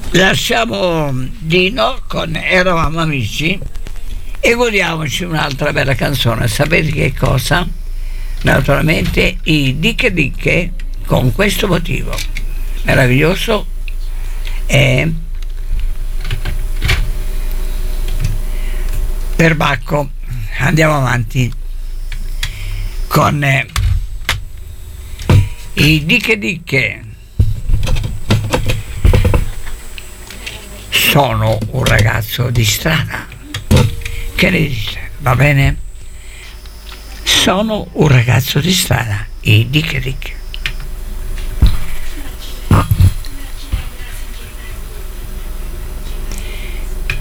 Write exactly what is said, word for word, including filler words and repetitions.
lasciamo Dino con Eravamo amici e godiamoci un'altra bella canzone. Sapete che cosa? Naturalmente i Dicche Dicche, con Questo motivo. Meraviglioso. E per Bacco andiamo avanti con eh, i Dicche Dicche. Sono un ragazzo di strada. Che ne dite? Va bene? Sono un ragazzo di strada. I Dicche Dicche.